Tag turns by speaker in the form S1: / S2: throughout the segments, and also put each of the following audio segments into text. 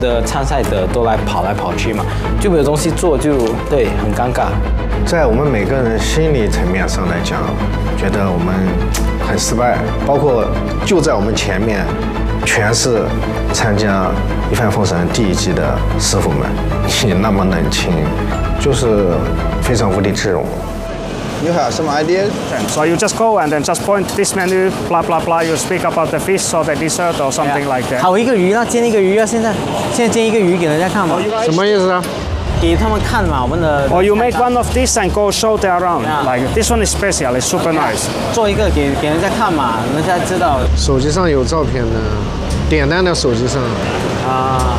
S1: 的参赛的都跑来跑去嘛，就没有东西做，就对，很尴尬。
S2: 在我们每个人心理层面上来讲，觉得我们很失败，包括就在我们前面，全是参加《一帆风顺》第1季的师傅们，你那么冷清，就是非常无地自容。
S3: You have some ideas?
S4: So you just go and then just point this menu, blah blah blah. You speak about the fish or the dessert or something like that.
S1: 烤一个鱼啊，煎一个鱼啊，现在煎一个鱼给人家看嘛。
S2: 什么意思啊？
S1: 给他们看嘛，我们的。
S4: Or you make one of this and go show it around. Like this one is special, it's super nice.
S1: 做一个给人家看嘛，人家知道。
S2: 手机上有照片的，点单的手机上。啊。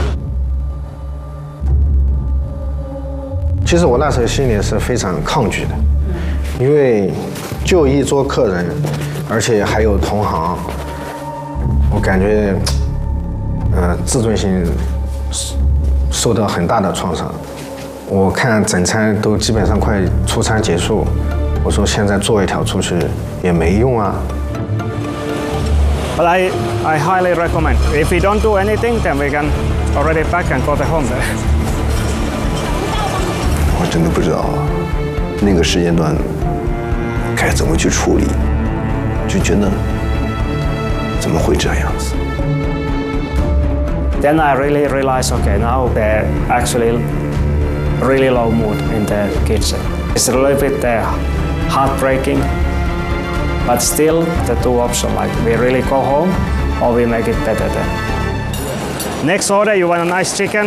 S2: 其实我那时候心里是非常抗拒的。因为就一桌客人，而且还有同行，我感觉，自尊心受到很大的创伤。我看整餐都基本上快出餐结束，我说现在做一条出去也没用啊。
S4: But I highly recommend. If we don't do anything, then we can already pack and go to home there.
S3: 我真的不知道那个时间段。该怎么去处理？就觉得怎么会这样子
S4: ？Then I really realized, okay, now they're actually really low mood in the kitchen. It's a little bit heartbreaking, but still the two options, like we really go home or we make it better there. Next order, you want a nice chicken?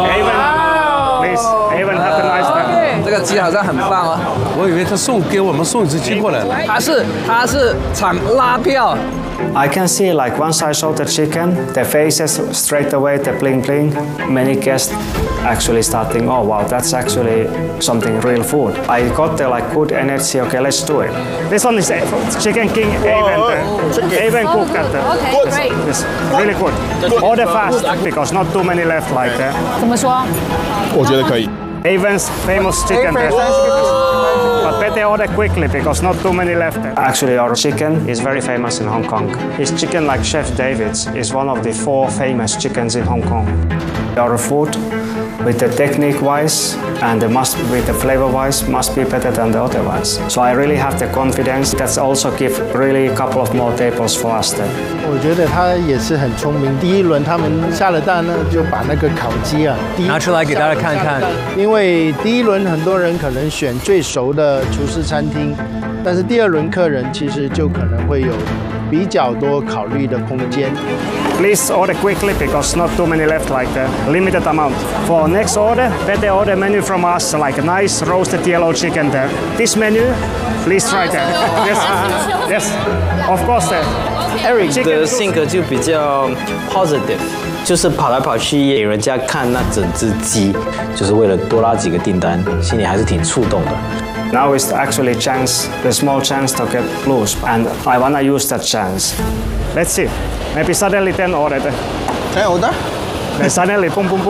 S4: Please, Avon, have a nice time.
S5: 这个鸡好像很棒哦，
S6: 我以为他给我们送一只鸡过来了。
S5: 他是厂拉票。
S4: I can see like once I show the chicken, the faces straight away, the bling bling. Many guests actually starting, oh wow, that's actually something real food. I got the like good energy. Okay, let's do it. This one is Chicken King Avon cooked at the.
S7: Okay, great.
S4: Yes, really good. Order fast because not too many left like that.
S7: 怎么说？
S6: 我觉得可以。
S4: Avon's famous chicken breast. But better order quickly because not too many left. Actually, our chicken is very famous in Hong Kong. His chicken, like Chef David's, is one of the 4 famous chickens in Hong Kong. Our food, with the technique-wise and with the flavor-wise, must be better than the other ones. So I really have the confidence. That's also give really a couple of more tables for us there.
S8: 我觉得他也是很聪明。第1轮他们下了单呢，就把那个烤鸡啊
S5: 拿出来给大家看看。
S8: 因为第1轮很多人可能选最熟的厨师餐厅，但是第2轮客人其实就可能会有比较多考虑的空间。
S4: Please order quickly because not too many left, like the limited amount. For next order, better order menu from us, like a nice roasted yellow chicken there. This menu, please try that. Yes, of course.
S1: Eric 的性格就比较 positive， 就是跑来跑去给人家看那整只鸡，就是为了多拉几个订单，心里还是挺触动的。
S4: Now is actually the small chance to get blues, and I wanna use that chance. Let's see. Maybe suddenly 10 order.
S3: 10 order?
S4: Suddenly, boom, boom, boom.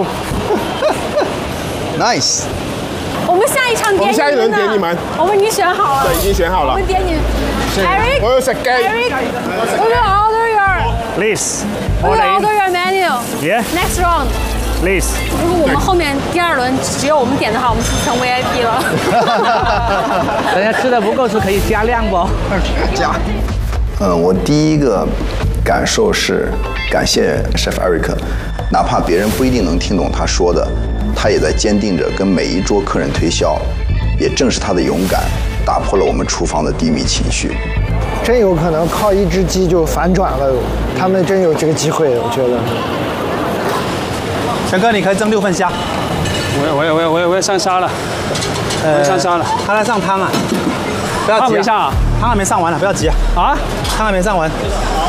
S3: Nice.
S7: 我们下一场点你们。
S6: 我们下一轮点你们。
S7: 我们已经选好了。
S6: 对，已经选好了。
S7: 我们点你。Eric.
S6: 我要食雞。
S7: Eric. We will order your.
S4: Please.
S7: We will order your menu.
S4: Yeah.
S7: Next round.
S4: Please.
S7: 如果我们后面第2轮只有我们点的话，我们就成 VIP 了。
S5: 人家吃的不够是可以加量不？
S3: 加。我第一个感受是感谢 Chef Eric， 哪怕别人不一定能听懂他说的，他也在坚定着跟每一桌客人推销。也正是他的勇敢，打破了我们厨房的低迷情绪。
S8: 真有可能靠1只鸡就反转了，他们真有这个机会，我觉得。
S5: 强哥，你可以蒸6份虾。
S4: 我要上沙了。我要上沙了。
S5: 他在上汤啊。不要急啊。汤没上啊？汤还没上完呢，不要急啊。啊？汤还没上完。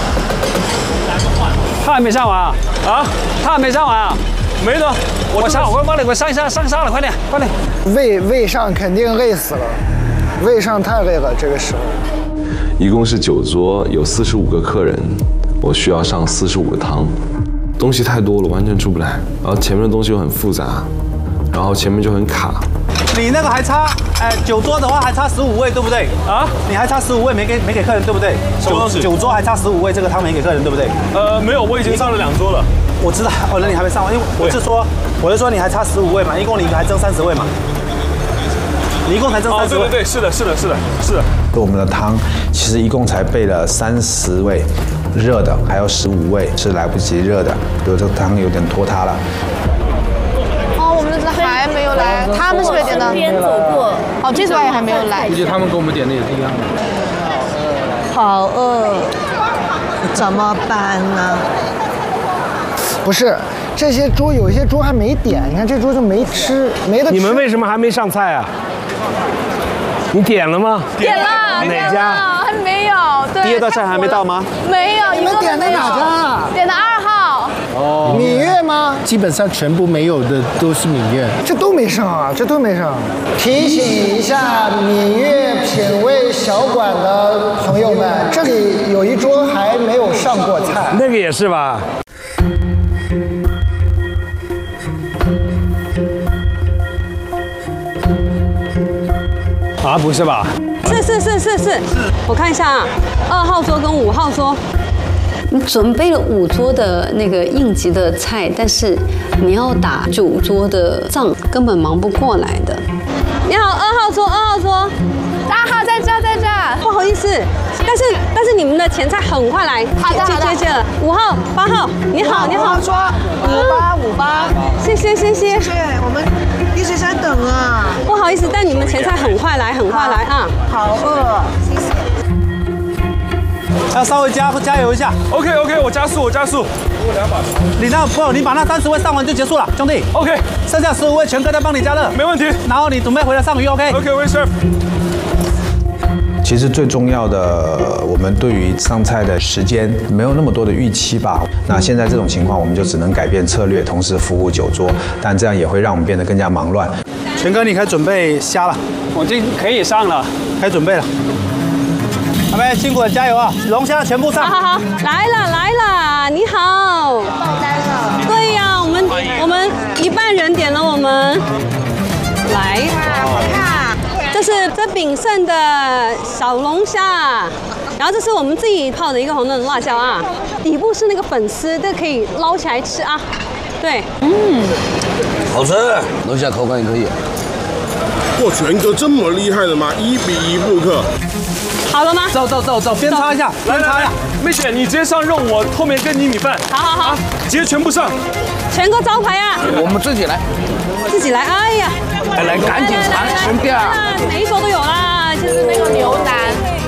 S4: 汤还没上完啊？啊？汤还没上完啊？没的。我帮你，我上沙了，快点，快点。
S8: 胃上肯定累死了，胃上太累了，这个时候。
S9: 一共是9桌，有45个客人，我需要上45个汤，东西太多了，完全出不来。然后前面的东西又很复杂，然后前面就很卡。
S5: 你那个还差，9桌的话还差15位，对不对？啊？你还差15位没给客人，对不对？
S6: 什么东西
S5: ？9桌还差15位，这个汤没给客人，对不对？
S6: 没有，我已经上了2桌了。
S5: 我知道，哦，那你还没上完，因为我是说你还差15位嘛，一共你还争30位嘛。你一共才挣30位。
S6: 对，是的。
S2: 我们的汤其实一共才备了30位热的，还有15位是来不及热的，有这个汤有点拖沓了。
S10: 哦，我们的还没有来，他们是不是点的？边走过。哦，这桌也还没有来。
S6: 估计他们跟我们点的也是一样的。
S11: 好饿，怎么办呢？
S8: 不是，这些桌有一些桌还没点，你看这桌就没吃，没得吃。
S6: 你们为什么还没上菜啊？你点了吗？
S10: 点了。
S6: 哪家？
S10: 还没有。对。
S5: 第2道菜还没到吗？
S10: 没有。
S8: 你们点的哪家？
S10: 点的2号。
S8: 哦。芈月吗？基本上全部没有的都是芈月，这都没上啊，这都没上。提醒一下芈月品味小馆的朋友们，这里有一桌还没有上过菜。
S6: 那个也是吧？啊，不是吧？
S7: 是，我看一下啊，2号桌跟5号桌，
S12: 你准备了5桌的那个应急的菜，但是你要打9桌的仗，根本忙不过来的。
S7: 你好，2号桌，2号桌
S10: ，2号在这。
S7: 不好意思，但是你们的前菜很快来，接了。5号、8号，你好。
S11: 说58，
S7: 谢谢，
S11: 我们一直在等啊。
S7: 不好意思，但你们前菜很快来啊。
S11: 好饿，谢谢。
S5: 要稍微加油一下。
S6: OK， 我加速。
S5: 你把那30位上完就结束了，兄弟。
S6: OK，
S5: 剩下15位全哥在帮你加热，
S6: 没问题。
S5: 然后你准备回来上鱼 ，OK？
S6: OK， Chef。
S2: 其实最重要的，我们对于上菜的时间没有那么多的预期吧。那现在这种情况，我们就只能改变策略，同时服务9桌，但这样也会让我们变得更加忙乱。
S5: 全哥，你可以准备虾了，
S4: 我已经可以上了，
S5: 可以准备了。阿妹，辛苦了，加油啊！龙虾全部上。
S7: 好，来了，你好。
S10: 爆单了。
S7: 对呀，我们一半人点了我们。来，
S10: 好看。
S7: 这炳胜的小龙虾，然后这是我们自己泡的一个红豆辣椒啊，底部是那个粉丝，这可以捞起来吃啊。对，
S13: 好吃，龙虾口感也可以。
S6: 哇，全哥这么厉害的吗？1比1布克。
S7: 好了吗？
S5: 走，边擦一下，边擦一下。
S6: 妹姐，你直接上肉，我后面跟你米饭。
S7: 好，
S6: 直接全部上。
S7: 全哥招牌啊！
S13: 我们自己来。
S7: 哎呀！
S13: 来，赶紧尝，顺便。
S7: 每一桌都有啦，
S10: 就是那个牛腩。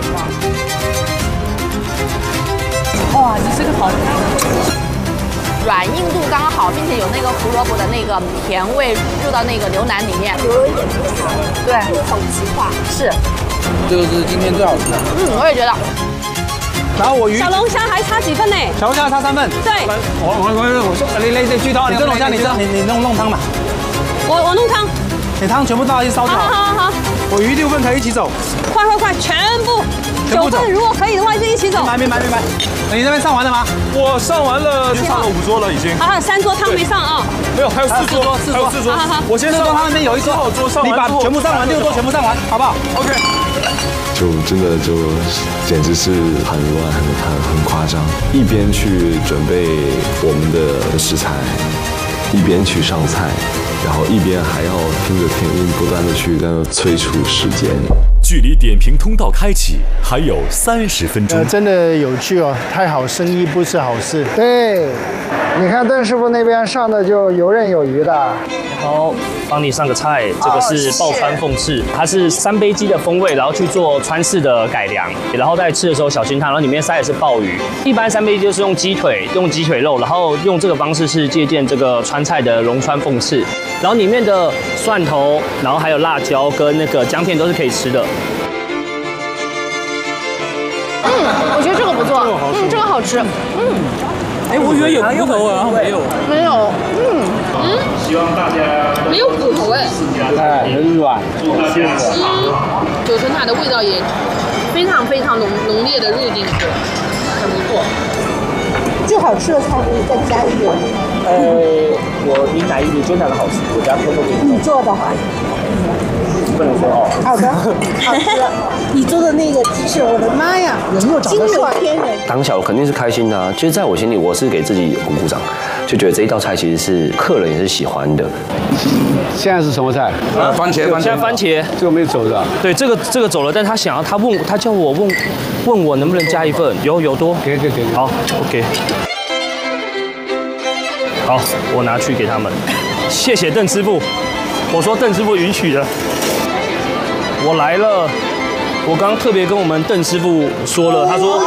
S10: 哇，你这个好软硬度刚刚好，并且有那个胡萝卜的那个甜味入到那个牛腩里面，有一点对，口即化。是。
S13: 这个是今天最好吃的。
S10: 我也觉得。
S5: 然后
S7: 小龙虾还差几份呢？
S5: 小龙虾差3份。
S7: 对。
S5: 我说你锯刀，你这龙虾你弄汤吧。
S7: 我弄汤。
S5: 你汤全部倒进去烧就好。
S7: 好。
S5: 我余6份可以一起走。
S7: 快，全部9份，如果可以的话就一起走。
S5: 明白。你那边上完了吗？
S6: 我上完了，上了5桌了已经。
S7: 还有3桌汤没上啊。
S6: 没有，还有4桌。
S7: 好。
S6: 我先上
S5: 他那边有1桌，你把全部上完，6桌全部上完，好不好
S6: ？OK。
S9: 就真的简直是很乱很夸张，一边去准备我们的食材，一边去上菜，然后一边还要听着天音不断的去催促时间。
S14: 距离点评通道开启还有30分钟。
S8: 真的有趣哦，太好生意不是好事。对，你看邓师傅那边上的就游刃有余的。
S15: 好，帮你上个菜，这个是爆川凤翅，它是3杯鸡的风味，然后去做川式的改良，然后在吃的时候小心烫，然后里面塞的是鲍鱼。一般3杯鸡就是用鸡腿肉，然后用这个方式是借鉴这个川菜的龙川凤翅，然后里面的蒜头，然后还有辣椒跟那个姜片都是可以吃的。
S10: 我觉得这个不错，这个好吃，
S4: 我以为有骨头啊，没有，
S10: 希望大家没有骨头
S4: 很软，
S10: 九层塔的味道也非常浓烈的入进去，很不错。
S11: 最好吃的菜可以再加一点。
S15: 你哪阿姨，你煎的好吃，我家偷偷给你。
S11: 你做的好。
S15: 不能说哦。
S11: 好的，好吃。你做的那个鸡翅，我的妈呀，人又长得帅，惊为天人。
S13: 当下我肯定是开心的啊。其实，在我心里，我是给自己鼓鼓掌，就觉得这一道菜其实是客人也是喜欢的。
S16: 现在是什么菜？
S15: 番茄。现在番茄，
S16: 这个没走的。
S15: 对，这个走了，但他想要，他叫我问我能不能加一份，有多？
S16: 给。
S15: 好 ，OK。好，我拿去给他们。谢谢邓师傅，我说邓师傅允许的。我来了，我刚刚特别跟我们邓师傅说了，他说。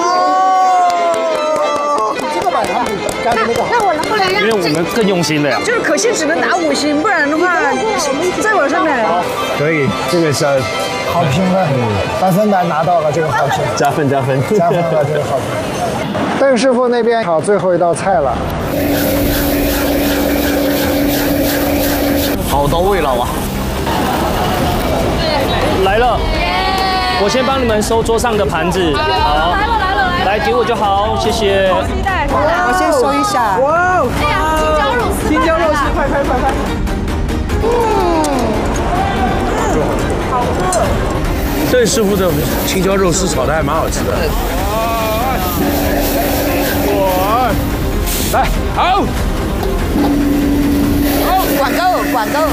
S11: 那我能不能让？
S15: 因为我们更用心了呀。
S11: 就是可惜只能打5星，不然的话再往上面来。
S8: 可以，这个是好评了，100分拿到了这个好评。
S1: 加分了，这个好评。
S8: 邓师傅那边好，最后一道菜了。
S1: 好多味了啊！
S15: 来了，我先帮你们收桌上的盘子。好，来给我就好，谢谢。
S11: 好期待！我先收一下。哇哦！
S10: 哎呀，青椒肉丝，
S11: 快！好喝。
S16: 邓师傅的青椒肉丝炒的还蛮好吃的。来，好。
S10: 管够。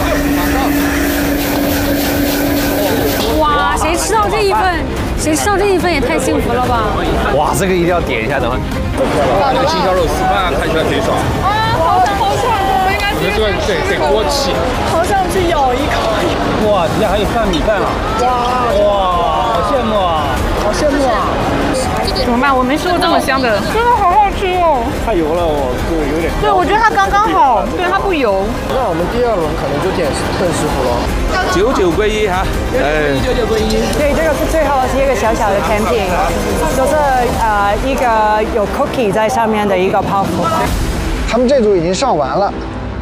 S12: 哇，谁吃到这一份也太幸福了吧！
S1: 哇，这个一定要点一下，等会。
S16: 这个青椒肉丝饭看起来挺爽。
S10: 啊，好爽！我们应该
S16: 这个得锅气。
S11: 好想去咬一口。
S1: 哇，底下还有饭米饭啊！哇，好羡慕啊！
S11: 好羡慕啊！
S10: 怎么办？我没吃过这么香的，真的好好吃哦。
S1: 太油了，我就有点。
S10: 对，我觉得它刚刚好，对，它不油。
S8: 那我们第2轮可能就点邓师傅了。
S16: 99归1哈，哎，99归1。
S11: 对，这个是最后是一个小小的甜品，就是一个有 cookie 在上面的一个泡芙。
S8: 他们这组已经上完了。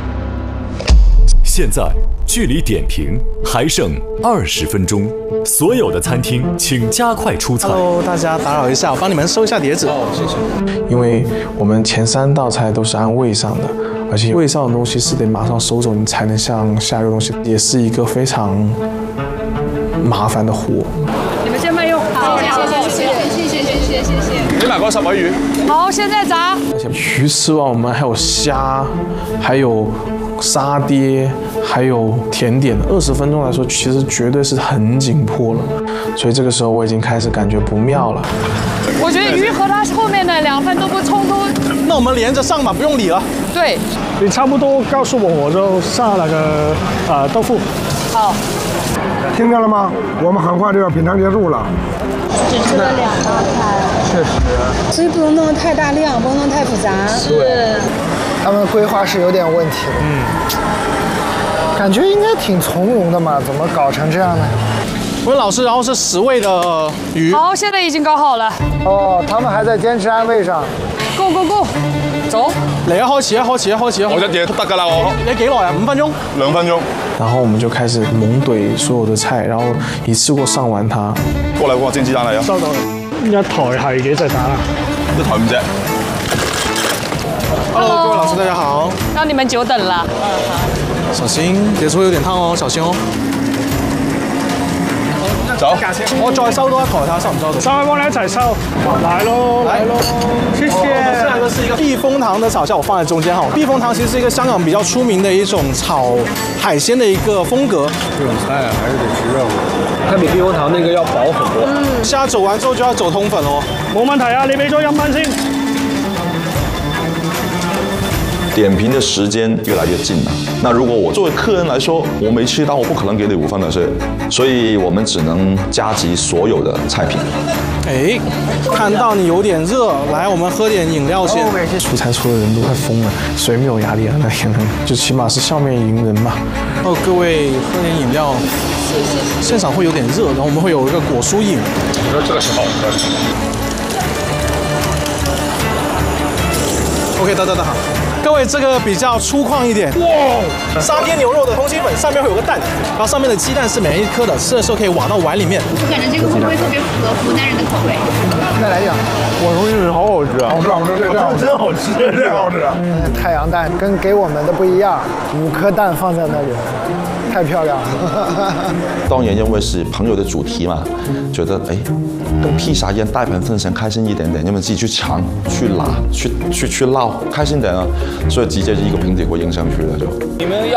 S14: 现在距离点评还剩20分钟，所有的餐厅请加快出菜。
S5: Hello， 大家打扰一下，我帮你们收一下碟子。
S16: 谢谢。
S17: 因为我们前3道菜都是按位上的，而且位上的东西是得马上收走，你才能上下一个东西，也是一个非常麻烦的活。
S10: 你们先慢用。好，谢谢。
S16: 你哪个小白鱼？
S10: 好，现在炸。
S17: 鱼吃完，我们还有虾，还有沙爹，还有甜点。20分钟来说，其实绝对是很紧迫了。所以这个时候我已经开始感觉不妙了。
S10: 我觉得鱼和它后面的2份都不冲突。
S5: 那我们连着上吧，不用理了。
S10: 对，
S8: 你差不多告诉我，我就上那个豆腐。
S10: 好，
S8: 听见了吗？我们很快就要品尝结束了。
S11: 只吃了2道菜。
S8: 确实。
S11: 所以不能弄得太大量，不能弄得太复杂。
S8: 是。他们的规划是有点问题的。感觉应该挺从容的嘛，怎么搞成这样呢？
S5: 温老师，然后是10味的鱼。
S10: 好，现在已经搞好了。
S8: 哦，他们还在坚持按位上。
S10: Go，走。
S5: 嚟啊，開始。
S16: 我一嘢得㗎啦，我。
S5: 你幾耐啊？5分鐘。
S16: 2分鐘。
S17: 然後我們就開始猛懟所有的菜，然後一次過上完它。
S16: 過嚟，煎雞蛋嚟啊！
S8: 收到。一台係幾隻蛋啊
S16: ？1台5隻。
S5: Hello， 各位老師，大家好。
S10: 讓你們久等了。
S5: 小心，碟子會有點燙哦，小心哦。
S16: 走，
S5: 我再收多一台，睇下收唔收到。
S8: 三位幫你一齊收，來咯，謝謝。
S5: 这两个是一个避风塘的炒虾，我放在中间哈。避风塘其实是一个香港比较出名的一种炒海鲜的一个风格。
S16: 这种菜还是得吃热乎，它比避风塘那个要薄很多。
S5: 虾走完之後就要走通粉哦。
S8: 冇問題啊，你俾咗飲品先。
S18: 点评的时间越来越近了。那如果我作为客人来说，我没吃到，我不可能给你5分的税，所以我们只能加急所有的菜品。
S5: 哎，看到你有点热，来，我们喝点饮料先。
S17: 出餐出的人都快疯了，谁没有压力啊？那也能，就起码是笑面迎人嘛。
S5: 哦，各位喝点饮料，现场会有点热，然后我们会有一个果蔬饮。
S16: 我觉得这个是好喝的。
S5: OK， 得，好。 各位这个比较粗犷一点。哇！沙爹牛肉的通心粉上面会有个蛋，然后上面的鸡蛋是每人一颗的，吃的时候可以挖到碗里面。
S10: 我感觉这个会不会特别符合湖南人的口味？
S8: 再来一点，
S17: 我东西好好吃啊！
S6: 好吃，好吃，这样真好吃，这好吃。
S8: 太阳蛋跟给我们的不一样，5颗蛋放在那里，太漂亮了。
S18: 当然，因为是朋友的主题嘛，觉得跟披萨一样，大盆分享开心一点点，因为自己去尝、去拿、去捞，开心点啊，所以直接一个平底锅扔上去了就。
S15: 你们要